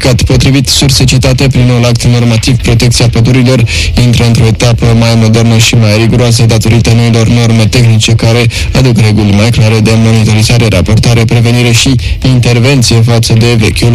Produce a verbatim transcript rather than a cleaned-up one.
comunicat. Potrivit surse citate, prin noul act normativ, protecția pădurilor intră într-o etapă mai modernă și mai riguroasă datorită noilor norme tehnice care aduc reguli mai clare de monitorizare, raportare, prevenire și intervenție față de vechiul